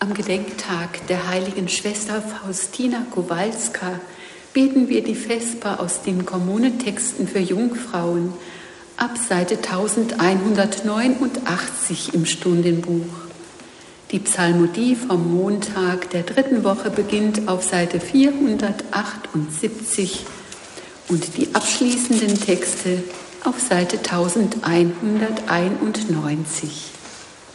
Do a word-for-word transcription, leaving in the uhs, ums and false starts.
Am Gedenktag der heiligen Schwester Faustina Kowalska beten wir die Vesper aus den Kommunetexten für Jungfrauen ab Seite elfhundertneunundachtzig im Stundenbuch. Die Psalmodie vom Montag der dritten Woche beginnt auf Seite vierhundertachtundsiebzig und die abschließenden Texte auf Seite elfhunderteinundneunzig.